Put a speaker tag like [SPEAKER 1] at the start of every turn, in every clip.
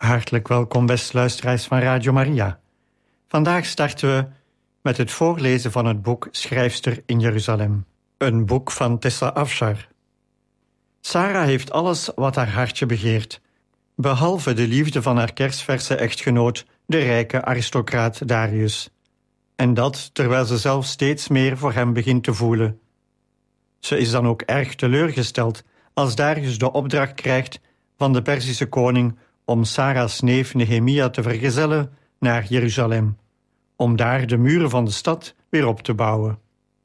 [SPEAKER 1] Hartelijk welkom, beste luisteraars van Radio Maria. Vandaag starten we met het voorlezen van het boek Schrijfster in Jeruzalem. Een boek van Tessa Afshar. Sarah heeft alles wat haar hartje begeert, behalve de liefde van haar kersverse echtgenoot, de rijke aristocraat Darius. En dat terwijl ze zelf steeds meer voor hem begint te voelen. Ze is dan ook erg teleurgesteld als Darius de opdracht krijgt van de Perzische koning om Sarah's neef Nehemia te vergezellen naar Jeruzalem, om daar de muren van de stad weer op te bouwen.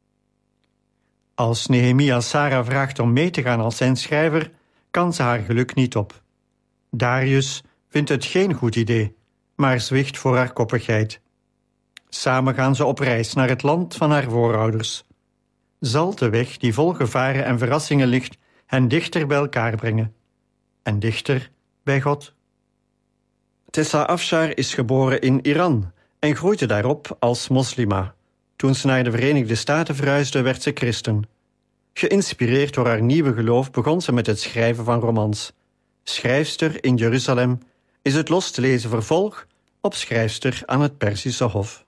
[SPEAKER 1] Als Nehemia Sarah vraagt om mee te gaan als zijn schrijver, kan ze haar geluk niet op. Darius vindt het geen goed idee, maar zwicht voor haar koppigheid. Samen gaan ze op reis naar het land van haar voorouders. Zal de weg die vol gevaren en verrassingen ligt hen dichter bij elkaar brengen en dichter bij God? Tessa Afshar is geboren in Iran en groeide daarop als moslima. Toen ze naar de Verenigde Staten verhuisde, werd ze christen. Geïnspireerd door haar nieuwe geloof begon ze met het schrijven van romans. Schrijfster in Jeruzalem is het los te lezen vervolg op Schrijfster aan het Perzische Hof.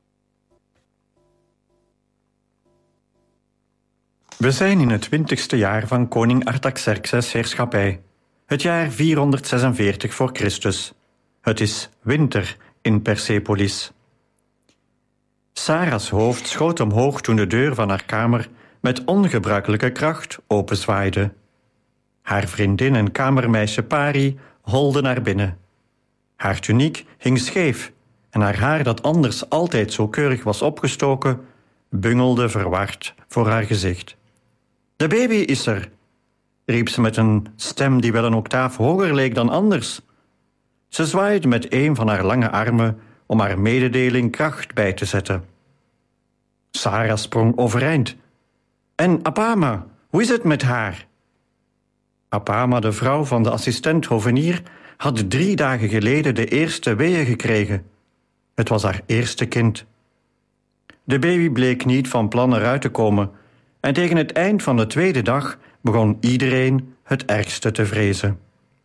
[SPEAKER 1] We zijn in het 20ste jaar van koning Artaxerxes' heerschappij, het jaar 446 voor Christus. Het is winter in Persepolis. Sarah's hoofd schoot omhoog toen de deur van haar kamer met ongebruikelijke kracht openzwaaide. Haar vriendin en kamermeisje Pari holde naar binnen. Haar tuniek hing scheef en haar haar, dat anders altijd zo keurig was opgestoken, bungelde verward voor haar gezicht. "De baby is er," riep ze met een stem die wel een octaaf hoger leek dan anders. Ze zwaaide met een van haar lange armen om haar mededeling kracht bij te zetten. Sarah sprong overeind. "En Apama, hoe is het met haar?" Apama, de vrouw van de assistent-hovenier, had 3 dagen geleden de eerste weeën gekregen. Het was haar eerste kind. De baby bleek niet van plan eruit te komen en tegen het eind van de 2e dag begon iedereen het ergste te vrezen.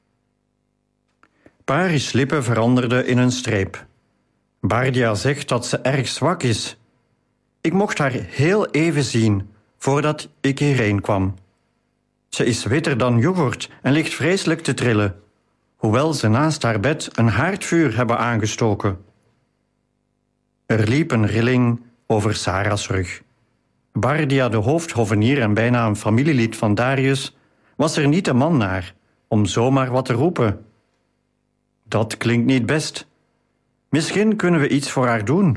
[SPEAKER 1] Pari's lippen veranderden in een streep. Bardia zegt dat ze erg zwak is. Ik mocht haar heel even zien, voordat ik hierheen kwam. Ze is witter dan yoghurt en ligt vreselijk te trillen, hoewel ze naast haar bed een haardvuur hebben aangestoken. Er liep een rilling over Sarah's rug. Bardia, de hoofdhovenier en bijna een familielid van Darius, was er niet de man naar om zomaar wat te roepen. Dat klinkt niet best. Misschien kunnen we iets voor haar doen.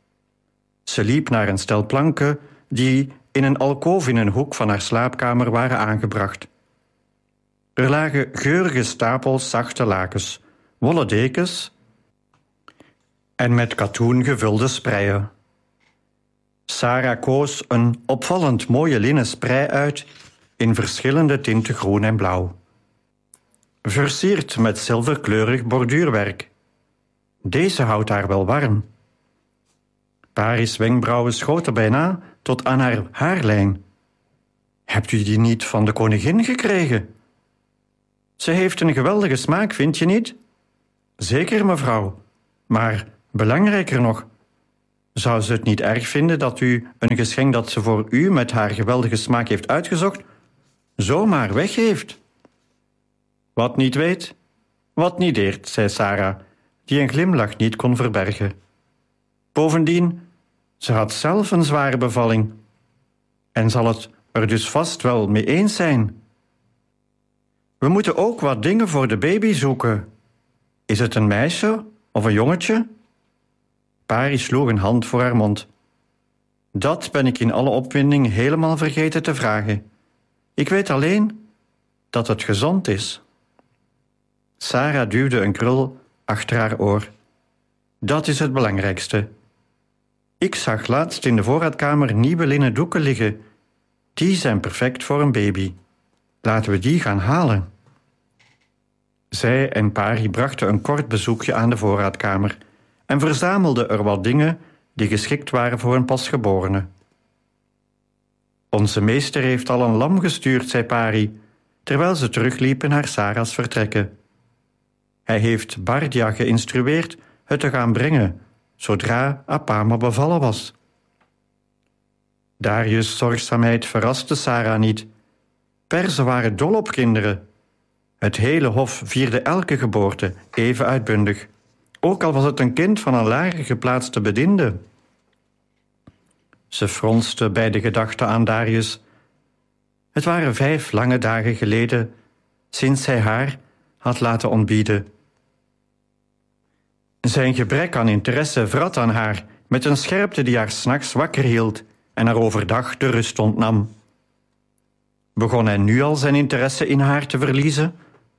[SPEAKER 1] Ze liep naar een stel planken die in een alkoof in een hoek van haar slaapkamer waren aangebracht. Er lagen geurige stapels zachte lakens, wollen dekens en met katoen gevulde spreien. Sarah koos een opvallend mooie linnen sprei uit in verschillende tinten groen en blauw, versierd met zilverkleurig borduurwerk. Deze houdt haar wel warm. Pari's wenkbrauwen schoten bijna tot aan haar haarlijn. Hebt u die niet van de koningin gekregen? Ze heeft een geweldige smaak, vind je niet? Zeker, mevrouw. Maar belangrijker nog, zou ze het niet erg vinden dat u een geschenk dat ze voor u met haar geweldige smaak heeft uitgezocht, zomaar weggeeft? Wat niet weet, wat niet deert, zei Sarah, die een glimlach niet kon verbergen. Bovendien, ze had zelf een zware bevalling en zal het er dus vast wel mee eens zijn. We moeten ook wat dingen voor de baby zoeken. Is het een meisje of een jongetje? Pari sloeg een hand voor haar mond. Dat ben ik in alle opwinding helemaal vergeten te vragen. Ik weet alleen dat het gezond is. Sarah duwde een krul achter haar oor. Dat is het belangrijkste. Ik zag laatst in de voorraadkamer nieuwe linnen doeken liggen. Die zijn perfect voor een baby. Laten we die gaan halen. Zij en Pari brachten een kort bezoekje aan de voorraadkamer en verzamelden er wat dingen die geschikt waren voor een pasgeborene. Onze meester heeft al een lam gestuurd, zei Pari, terwijl ze terugliepen naar Sarah's vertrekken. Hij heeft Bardia geïnstrueerd het te gaan brengen, zodra Apama bevallen was. Darius' zorgzaamheid verraste Sarah niet. Perzen waren dol op kinderen. Het hele hof vierde elke geboorte even uitbundig, ook al was het een kind van een lager geplaatste bediende. Ze fronste bij de gedachte aan Darius. Het waren 5 lange dagen geleden sinds hij haar had laten ontbieden. Zijn gebrek aan interesse vrat aan haar met een scherpte die haar 's nachts wakker hield en haar overdag de rust ontnam. Begon hij nu al zijn interesse in haar te verliezen?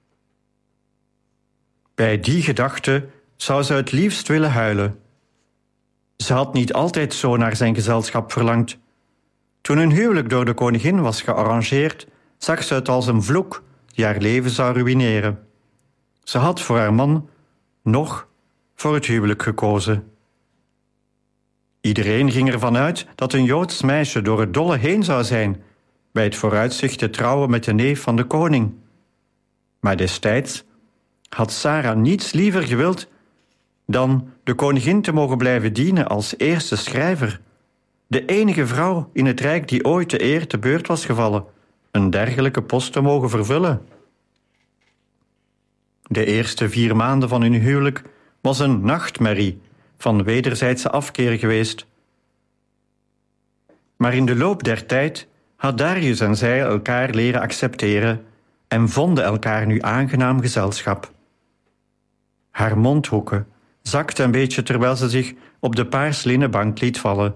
[SPEAKER 1] Bij die gedachte zou ze het liefst willen huilen. Ze had niet altijd zo naar zijn gezelschap verlangd. Toen hun huwelijk door de koningin was gearrangeerd, zag ze het als een vloek die haar leven zou ruïneren. Ze had voor haar man nog voor het huwelijk gekozen. Iedereen ging ervan uit dat een Joods meisje door het dolle heen zou zijn bij het vooruitzicht te trouwen met de neef van de koning. Maar destijds had Sarah niets liever gewild dan de koningin te mogen blijven dienen als eerste schrijver, de enige vrouw in het rijk die ooit de eer te beurt was gevallen een dergelijke post te mogen vervullen. De eerste 4 maanden van hun huwelijk was een nachtmerrie van wederzijdse afkeer geweest. Maar in de loop der tijd had Darius en zij elkaar leren accepteren en vonden elkaar nu aangenaam gezelschap. Haar mondhoeken zakte een beetje terwijl ze zich op de paarslinnen bank liet vallen.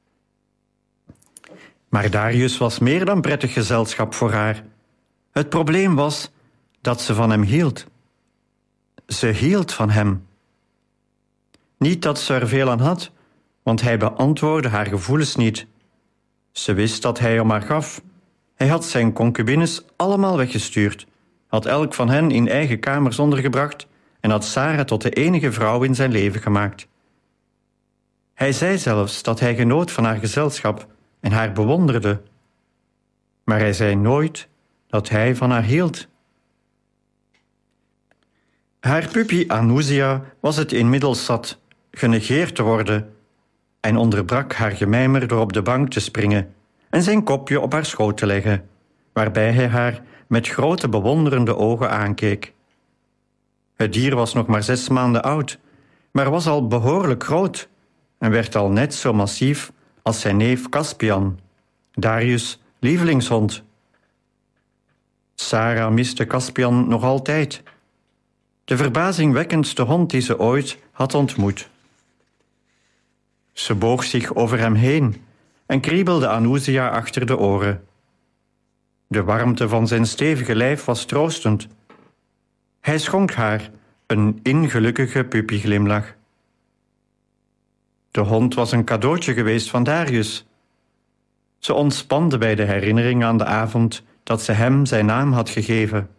[SPEAKER 1] Maar Darius was meer dan prettig gezelschap voor haar. Het probleem was dat ze van hem hield. Ze hield van hem. Niet dat ze er veel aan had, want hij beantwoordde haar gevoelens niet. Ze wist dat hij om haar gaf. Hij had zijn concubines allemaal weggestuurd, had elk van hen in eigen kamers ondergebracht en had Sarah tot de enige vrouw in zijn leven gemaakt. Hij zei zelfs dat hij genoot van haar gezelschap en haar bewonderde. Maar hij zei nooit dat hij van haar hield. Haar puppy Anusia was het inmiddels zat genegeerd te worden en onderbrak haar gemijmer door op de bank te springen en zijn kopje op haar schoot te leggen, waarbij hij haar met grote bewonderende ogen aankeek. Het dier was nog maar 6 maanden oud, maar was al behoorlijk groot en werd al net zo massief als zijn neef Caspian, Darius' lievelingshond. Sarah miste Caspian nog altijd, de verbazingwekkendste hond die ze ooit had ontmoet. Ze boog zich over hem heen en kriebelde Anusia achter de oren. De warmte van zijn stevige lijf was troostend. Hij schonk haar een ingelukkige puppyglimlach. De hond was een cadeautje geweest van Darius. Ze ontspande bij de herinnering aan de avond dat ze hem zijn naam had gegeven.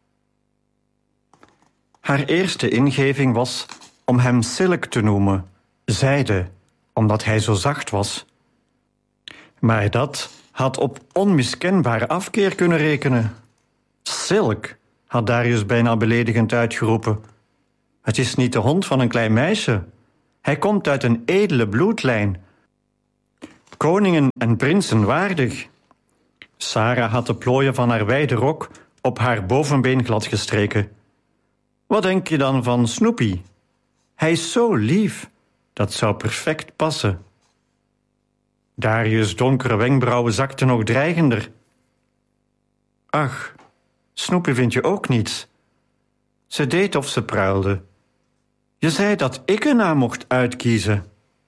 [SPEAKER 1] Haar eerste ingeving was om hem Silk te noemen, zijde, omdat hij zo zacht was. Maar dat had op onmiskenbare afkeer kunnen rekenen. Silk, had Darius bijna beledigend uitgeroepen. Het is niet de hond van een klein meisje. Hij komt uit een edele bloedlijn. Koningen en prinsen waardig. Sarah had de plooien van haar wijde rok op haar bovenbeen gladgestreken. Wat denk je dan van Snoopy? Hij is zo lief. Dat zou perfect passen. Darius' donkere wenkbrauwen zakten nog dreigender. Ach, Snoopy vind je ook niets. Ze deed of ze pruilde. Je zei dat ik een naam mocht uitkiezen.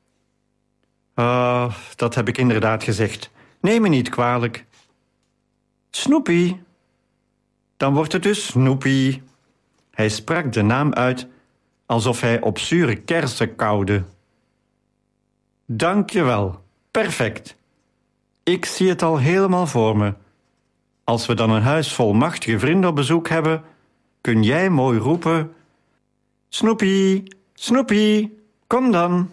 [SPEAKER 1] Dat heb ik inderdaad gezegd. Neem me niet kwalijk. Snoopy. Dan wordt het dus Snoopy. Hij sprak de naam uit alsof hij op zure kersen kauwde. Dank je wel. Perfect. Ik zie het al helemaal voor me. Als we dan een huis vol machtige vrienden op bezoek hebben, kun jij mooi roepen: Snoopy, Snoopy, kom dan.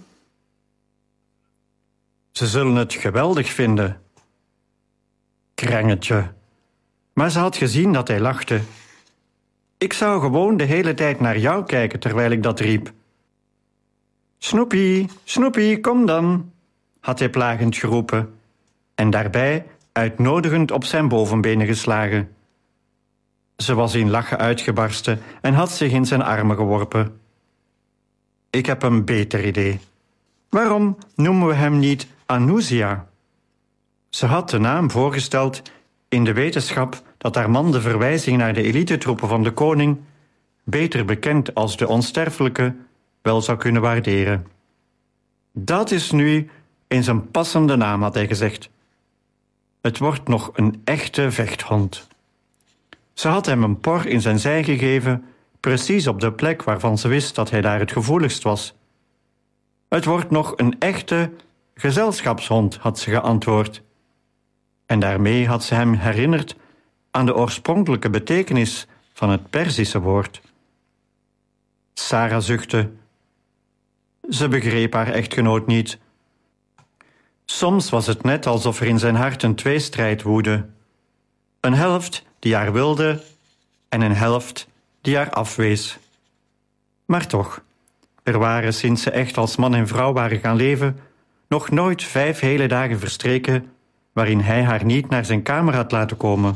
[SPEAKER 1] Ze zullen het geweldig vinden. Krengetje. Maar ze had gezien dat hij lachte. Ik zou gewoon de hele tijd naar jou kijken terwijl ik dat riep. Snoepie, Snoepie, kom dan, had hij plagend geroepen en daarbij uitnodigend op zijn bovenbenen geslagen. Ze was in lachen uitgebarsten en had zich in zijn armen geworpen. Ik heb een beter idee. Waarom noemen we hem niet Anouzia? Ze had de naam voorgesteld in de wetenschap dat haar man de verwijzing naar de elitetroepen van de koning, beter bekend als de Onsterfelijke, wel zou kunnen waarderen. Dat is nu eens een passende naam, had hij gezegd. Het wordt nog een echte vechthond. Ze had hem een por in zijn zij gegeven, precies op de plek waarvan ze wist dat hij daar het gevoeligst was. Het wordt nog een echte gezelschapshond, had ze geantwoord. En daarmee had ze hem herinnerd aan de oorspronkelijke betekenis van het Perzische woord. Sarah zuchtte. Ze begreep haar echtgenoot niet. Soms was het net alsof er in zijn hart een tweestrijd woedde. Een helft die haar wilde en een helft die haar afwees. Maar toch, er waren sinds ze echt als man en vrouw waren gaan leven nog nooit 5 hele dagen verstreken waarin hij haar niet naar zijn kamer had laten komen.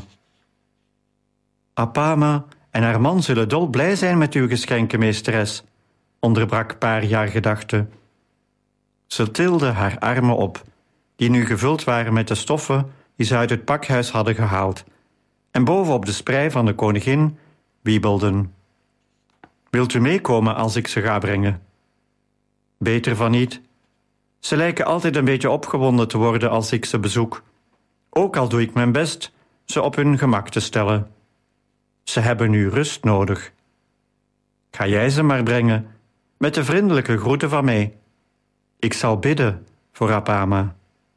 [SPEAKER 1] Apama en haar man zullen dolblij zijn met uw geschenken, meesteres, onderbrak Paria haar gedachten. Ze tilde haar armen op, die nu gevuld waren met de stoffen die ze uit het pakhuis hadden gehaald, en bovenop de sprei van de koningin wiebelden. Wilt u meekomen als ik ze ga brengen? Beter van niet. Ze lijken altijd een beetje opgewonden te worden als ik ze bezoek. Ook al doe ik mijn best ze op hun gemak te stellen. Ze hebben nu rust nodig. Ga jij ze maar brengen, met de vriendelijke groeten van mij. Ik zal bidden voor Apama.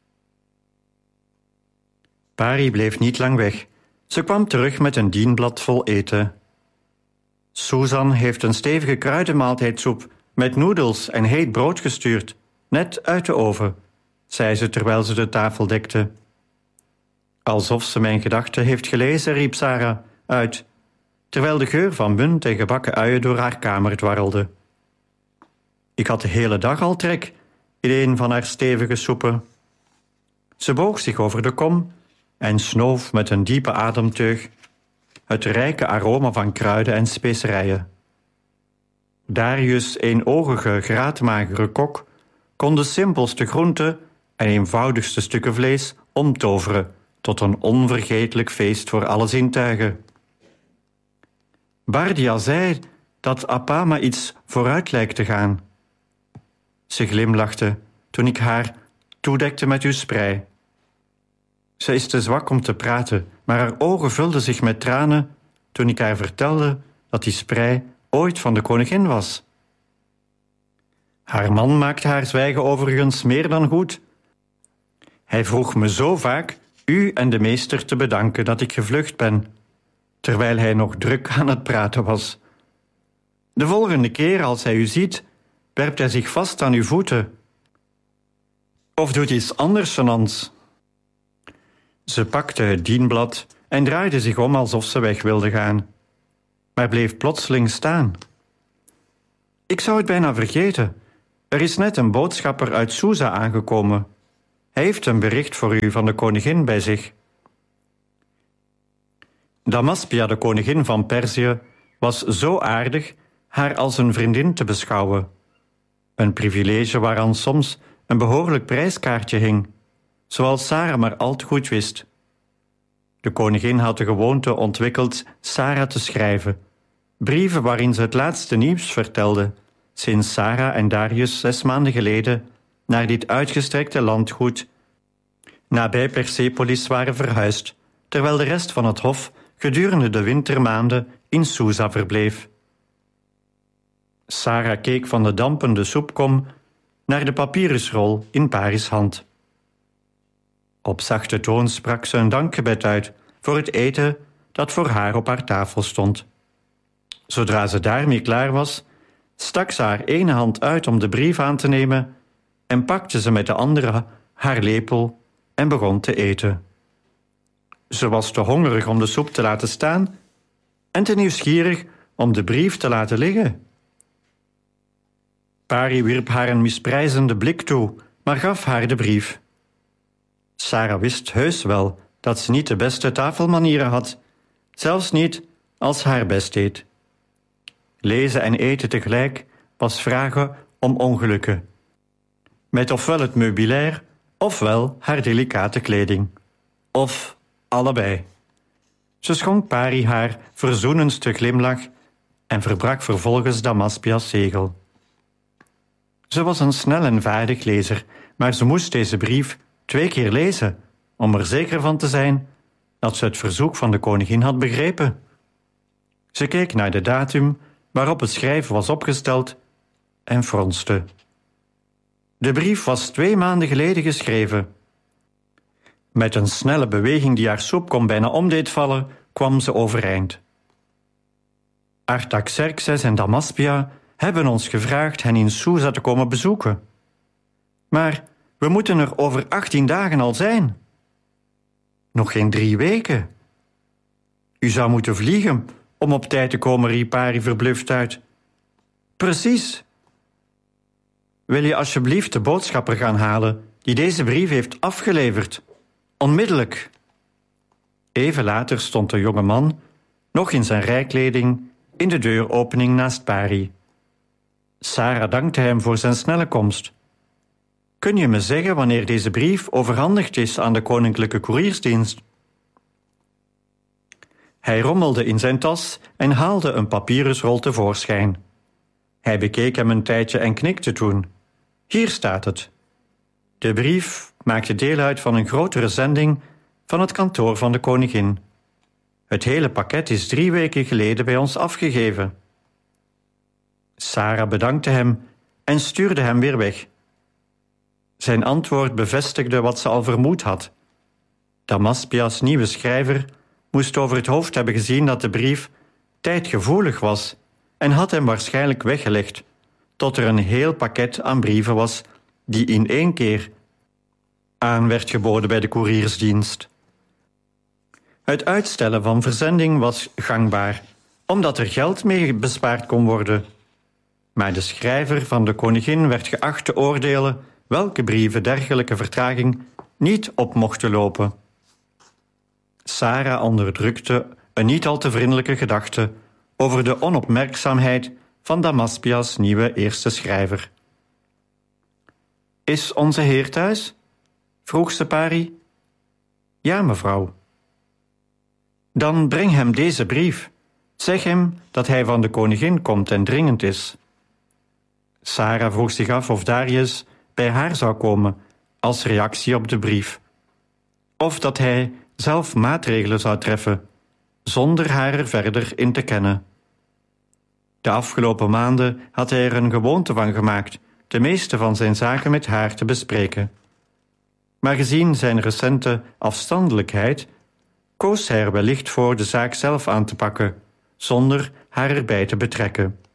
[SPEAKER 1] Pari bleef niet lang weg. Ze kwam terug met een dienblad vol eten. Susan heeft een stevige kruidenmaaltijdsoep met noedels en heet brood gestuurd, net uit de oven, zei ze terwijl ze de tafel dekte. Alsof ze mijn gedachten heeft gelezen, riep Sarah uit, terwijl de geur van munt en gebakken uien door haar kamer dwarrelde. Ik had de hele dag al trek in een van haar stevige soepen. Ze boog zich over de kom en snoof met een diepe ademteug het rijke aroma van kruiden en specerijen. Darius' eenoogige, graadmagere kok kon de simpelste groenten en eenvoudigste stukken vlees omtoveren tot een onvergetelijk feest voor alle zintuigen. Bardia zei dat Apama iets vooruit lijkt te gaan. Ze glimlachte toen ik haar toedekte met uw sprei. Ze is te zwak om te praten, maar haar ogen vulden zich met tranen toen ik haar vertelde dat die sprei ooit van de koningin was. Haar man maakte haar zwijgen overigens meer dan goed. Hij vroeg me zo vaak u en de meester te bedanken dat ik gevlucht ben, terwijl hij nog druk aan het praten was. De volgende keer als hij u ziet, werpt hij zich vast aan uw voeten. Of doet iets anders gênants. Ze pakte het dienblad en draaide zich om alsof ze weg wilde gaan, maar bleef plotseling staan. Ik zou het bijna vergeten. Er is net een boodschapper uit Susa aangekomen. Hij heeft een bericht voor u van de koningin bij zich. Damaspia, de koningin van Perzië, was zo aardig haar als een vriendin te beschouwen. Een privilege waaraan soms een behoorlijk prijskaartje hing, zoals Sarah maar al te goed wist. De koningin had de gewoonte ontwikkeld Sarah te schrijven, brieven waarin ze het laatste nieuws vertelde, sinds Sarah en Darius 6 maanden geleden naar dit uitgestrekte landgoed nabij Persepolis waren verhuisd, terwijl de rest van het hof gedurende de wintermaanden in Susa verbleef. Sarah keek van de dampende soepkom naar de papyrusrol in Paris' hand. Op zachte toon sprak ze een dankgebed uit voor het eten dat voor haar op haar tafel stond. Zodra ze daarmee klaar was, stak ze haar ene hand uit om de brief aan te nemen en pakte ze met de andere haar lepel en begon te eten. Ze was te hongerig om de soep te laten staan en te nieuwsgierig om de brief te laten liggen. Pari wierp haar een misprijzende blik toe, maar gaf haar de brief. Sarah wist heus wel dat ze niet de beste tafelmanieren had, zelfs niet als ze haar best deed. Lezen en eten tegelijk was vragen om ongelukken. Met ofwel het meubilair, ofwel haar delicate kleding. Of allebei. Ze schonk Pari haar verzoenendste glimlach en verbrak vervolgens Damaspia's zegel. Ze was een snel en vaardig lezer, maar ze moest deze brief 2 keer lezen om er zeker van te zijn dat ze het verzoek van de koningin had begrepen. Ze keek naar de datum waarop het schrijven was opgesteld en fronste. De brief was 2 maanden geleden geschreven. Met een snelle beweging die haar soepkom bijna om deed vallen, kwam ze overeind. Artaxerxes en Damaspia hebben ons gevraagd hen in Susa te komen bezoeken. Maar we moeten er over 18 dagen al zijn. Nog geen 3 weken. U zou moeten vliegen om op tijd te komen, riep Pari verbluft uit. Precies. Wil je alsjeblieft de boodschapper gaan halen die deze brief heeft afgeleverd? Onmiddellijk. Even later stond de jonge man, nog in zijn rijkleding, in de deuropening naast Pari. Sarah dankte hem voor zijn snelle komst. Kun je me zeggen wanneer deze brief overhandigd is aan de koninklijke koeriersdienst? Hij rommelde in zijn tas en haalde een papyrusrol tevoorschijn. Hij bekeek hem een tijdje en knikte toen. Hier staat het. De brief maakte deel uit van een grotere zending van het kantoor van de koningin. Het hele pakket is 3 weken geleden bij ons afgegeven. Sarah bedankte hem en stuurde hem weer weg. Zijn antwoord bevestigde wat ze al vermoed had. Damaspia's nieuwe schrijver moest over het hoofd hebben gezien dat de brief tijdgevoelig was en had hem waarschijnlijk weggelegd, tot er een heel pakket aan brieven was die in 1 keer aan werd geboden bij de koeriersdienst. Het uitstellen van verzending was gangbaar, omdat er geld mee bespaard kon worden. Maar de schrijver van de koningin werd geacht te oordelen welke brieven dergelijke vertraging niet op mochten lopen. Sarah onderdrukte een niet al te vriendelijke gedachte over de onopmerkzaamheid van Damaspia's nieuwe eerste schrijver. Is onze heer thuis? Vroeg ze Pari. Ja, mevrouw. Dan breng hem deze brief. Zeg hem dat hij van de koningin komt en dringend is. Sarah vroeg zich af of Darius bij haar zou komen als reactie op de brief. Of dat hij zelf maatregelen zou treffen, zonder haar er verder in te kennen. De afgelopen maanden had hij er een gewoonte van gemaakt de meeste van zijn zaken met haar te bespreken. Maar gezien zijn recente afstandelijkheid koos hij er wellicht voor de zaak zelf aan te pakken, zonder haar erbij te betrekken.